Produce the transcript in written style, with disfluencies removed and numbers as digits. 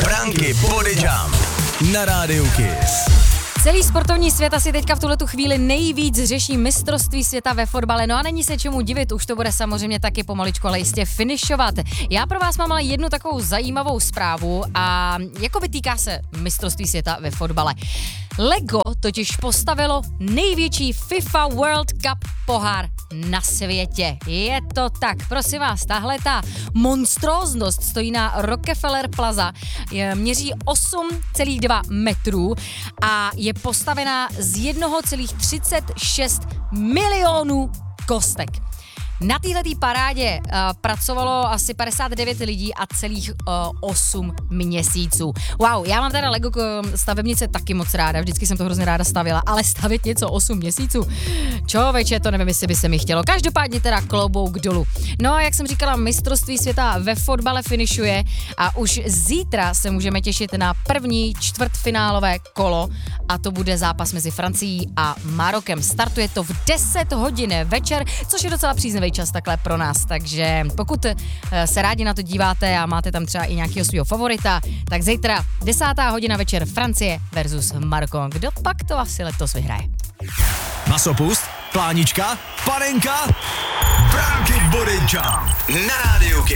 Branky Body Jump na rádiu Kiss. Celý sportovní svět asi teďka v tuhletu chvíli nejvíc řeší mistrovství světa ve fotbale, no a není se čemu divit, už to bude samozřejmě taky pomaličku, ale jistě finišovat. Já pro vás mám ale jednu takovou zajímavou zprávu a jakoby týká se mistrovství světa ve fotbale. Lego totiž postavilo největší FIFA World Cup pohár na světě. Je to tak, prosím vás, tahle ta monstróznost stojí na Rockefeller Plaza, měří 8,2 metrů a je postavená z 1,36 milionů kostek. Na této parádě pracovalo asi 59 lidí a celých 8 měsíců. Wow, já mám teda Lego stavebnice taky moc ráda, vždycky jsem to hrozně ráda stavila, ale stavit něco 8 měsíců, člověče, to nevím, jestli by se mi chtělo. Každopádně teda klobouk dolů. No a jak jsem říkala, mistrovství světa ve fotbale finišuje a už zítra se můžeme těšit na první čtvrtfinálové kolo a to bude zápas mezi Francií a Marokem. Startuje to v 10 hodin večer, což je docela příznivý čas takhle pro nás, takže pokud se rádi na to díváte a máte tam třeba i nějakého svého favorita, tak zítra 10. hodina večer Francie versus Maroko. Kdo pak to asi letos vyhraje? Masopust, plánička, panenka, Branky Body Jump na rádiu Kiss.